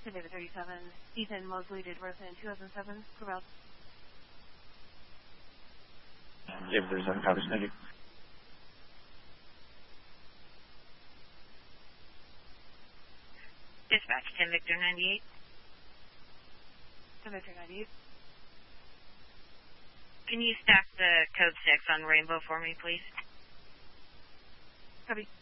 David 37, Ethan Mosley did birth in 2007, Corral. David 37, copies, thank you. Dispatch 10 Victor 98. 10 Victor 98. Can you stack the code 6 on Rainbow for me, please? Copy.